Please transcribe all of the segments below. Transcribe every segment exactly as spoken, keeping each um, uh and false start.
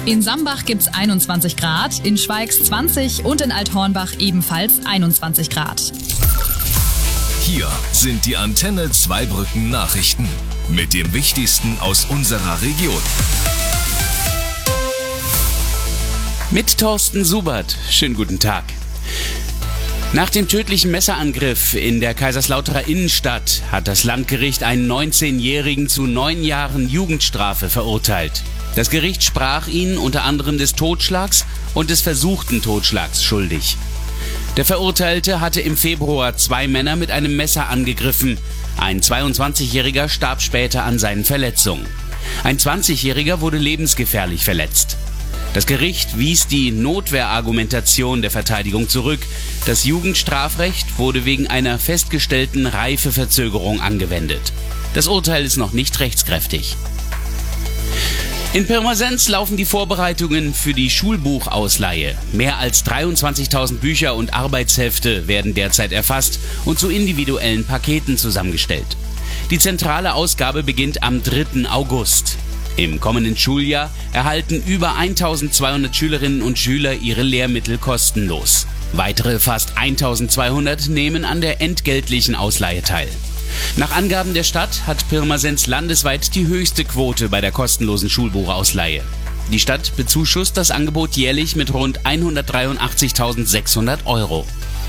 In Sambach gibt's einundzwanzig Grad, in Schweigs zwanzig und in Althornbach ebenfalls einundzwanzig Grad. Hier sind die Antenne Zweibrücken Nachrichten mit dem Wichtigsten aus unserer Region. Mit Thorsten Subert. Schönen guten Tag. Nach dem tödlichen Messerangriff in der Kaiserslauterer Innenstadt hat das Landgericht einen neunzehnjährigen zu neun Jahren Jugendstrafe verurteilt. Das Gericht sprach ihn unter anderem des Totschlags und des versuchten Totschlags schuldig. Der Verurteilte hatte im Februar zwei Männer mit einem Messer angegriffen. Ein zweiundzwanzigjähriger starb später an seinen Verletzungen. Ein zwanzigjähriger wurde lebensgefährlich verletzt. Das Gericht wies die Notwehrargumentation der Verteidigung zurück. Das Jugendstrafrecht wurde wegen einer festgestellten Reifeverzögerung angewendet. Das Urteil ist noch nicht rechtskräftig. In Pirmasens laufen die Vorbereitungen für die Schulbuchausleihe. Mehr als dreiundzwanzigtausend Bücher und Arbeitshefte werden derzeit erfasst und zu individuellen Paketen zusammengestellt. Die zentrale Ausgabe beginnt am dritten August. Im kommenden Schuljahr erhalten über eintausendzweihundert Schülerinnen und Schüler ihre Lehrmittel kostenlos. Weitere fast eintausendzweihundert nehmen an der entgeltlichen Ausleihe teil. Nach Angaben der Stadt hat Pirmasens landesweit die höchste Quote bei der kostenlosen Schulbuchausleihe. Die Stadt bezuschusst das Angebot jährlich mit rund hundertdreiundachtzigtausendsechshundert Euro.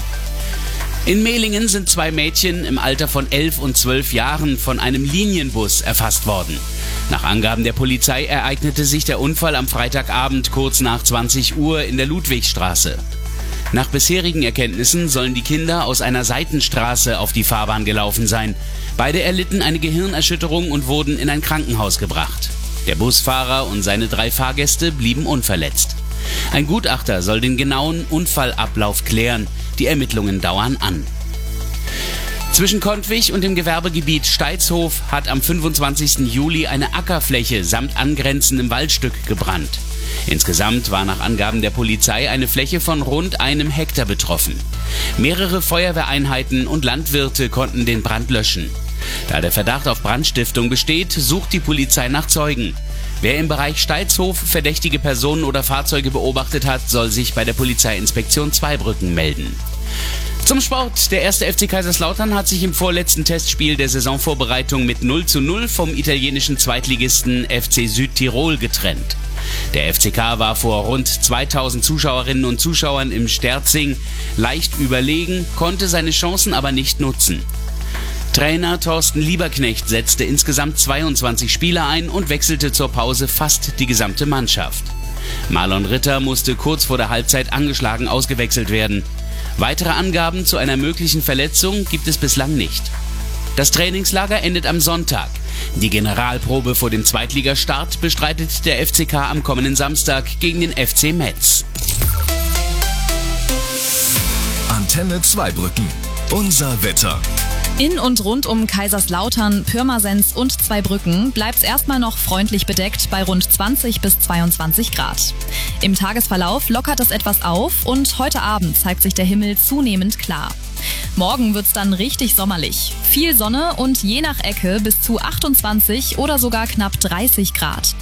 In Mehlingen sind zwei Mädchen im Alter von elf und zwölf Jahren von einem Linienbus erfasst worden. Nach Angaben der Polizei ereignete sich der Unfall am Freitagabend kurz nach zwanzig Uhr in der Ludwigstraße. Nach bisherigen Erkenntnissen sollen die Kinder aus einer Seitenstraße auf die Fahrbahn gelaufen sein. Beide erlitten eine Gehirnerschütterung und wurden in ein Krankenhaus gebracht. Der Busfahrer und seine drei Fahrgäste blieben unverletzt. Ein Gutachter soll den genauen Unfallablauf klären. Die Ermittlungen dauern an. Zwischen Kontwig und dem Gewerbegebiet Steitshof hat am fünfundzwanzigsten Juli eine Ackerfläche samt angrenzendem Waldstück gebrannt. Insgesamt war nach Angaben der Polizei eine Fläche von rund einem Hektar betroffen. Mehrere Feuerwehreinheiten und Landwirte konnten den Brand löschen. Da der Verdacht auf Brandstiftung besteht, sucht die Polizei nach Zeugen. Wer im Bereich Steitshof verdächtige Personen oder Fahrzeuge beobachtet hat, soll sich bei der Polizeiinspektion Zweibrücken melden. Zum Sport. Der erste F C Kaiserslautern hat sich im vorletzten Testspiel der Saisonvorbereitung mit null zu null vom italienischen Zweitligisten F C Südtirol getrennt. Der F C K war vor rund zweitausend Zuschauerinnen und Zuschauern im Sterzing leicht überlegen, konnte seine Chancen aber nicht nutzen. Trainer Thorsten Lieberknecht setzte insgesamt zweiundzwanzig Spieler ein und wechselte zur Pause fast die gesamte Mannschaft. Marlon Ritter musste kurz vor der Halbzeit angeschlagen ausgewechselt werden. Weitere Angaben zu einer möglichen Verletzung gibt es bislang nicht. Das Trainingslager endet am Sonntag. Die Generalprobe vor dem Zweitligastart bestreitet der F C K am kommenden Samstag gegen den F C Metz. Antenne Zweibrücken. Unser Wetter. In und rund um Kaiserslautern, Pirmasens und Zweibrücken bleibt's erstmal noch freundlich bedeckt bei rund zwanzig bis zweiundzwanzig Grad. Im Tagesverlauf lockert es etwas auf und heute Abend zeigt sich der Himmel zunehmend klar. Morgen wird's dann richtig sommerlich. Viel Sonne und je nach Ecke bis zu achtundzwanzig oder sogar knapp dreißig Grad.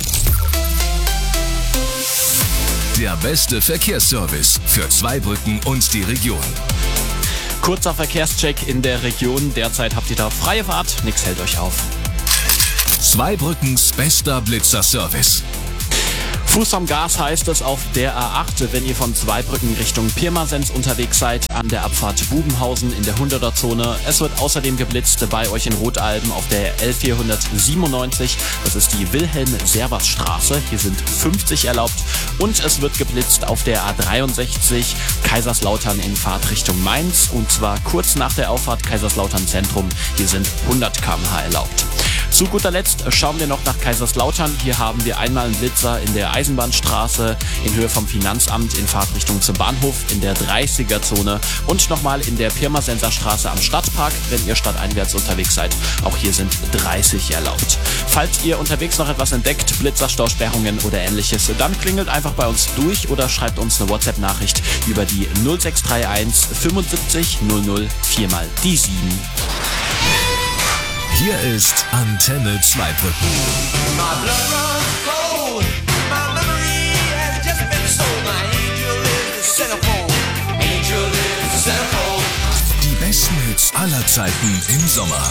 Der beste Verkehrsservice für Zweibrücken und die Region. Kurzer Verkehrscheck in der Region. Derzeit habt ihr da freie Fahrt. Nix hält euch auf. Zweibrückens bester Blitzer-Service. Fuß am Gas heißt es auf der A acht, wenn ihr von Zweibrücken Richtung Pirmasens unterwegs seid, an der Abfahrt Bubenhausen in der hunderter-Zone. Es wird außerdem geblitzt bei euch in Rotalben auf der L vierhundertsiebenundneunzig. Das ist die Wilhelm-Servas-Straße. Hier sind fünfzig erlaubt. Und es wird geblitzt auf der A dreiundsechzig Kaiserslautern in Fahrtrichtung Mainz. Und zwar kurz nach der Auffahrt Kaiserslautern Zentrum. Hier sind hundert Kilometer pro Stunde erlaubt. Zu guter Letzt schauen wir noch nach Kaiserslautern. Hier haben wir einmal einen Blitzer in der Eisenbahnstraße in Höhe vom Finanzamt in Fahrtrichtung zum Bahnhof in der dreißiger-Zone und nochmal in der Pirmasenser Straße am Stadtpark, wenn ihr stadteinwärts unterwegs seid. Auch hier sind dreißig erlaubt. Falls ihr unterwegs noch etwas entdeckt, Blitzer, Stausperrungen oder ähnliches, dann klingelt einfach bei uns durch oder schreibt uns eine WhatsApp-Nachricht über die null sechs drei eins fünfundsiebzig null null vier mal die sieben. Hier ist Antenne Zweibrücken. My blood runs cold, my memory meisten Hits aller Zeiten im Sommer.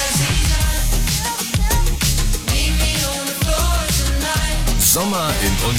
Sommer in